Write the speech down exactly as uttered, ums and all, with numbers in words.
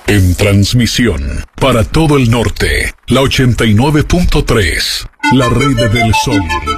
En transmisión para todo el norte, la ochenta y nueve punto tres, la red del sol.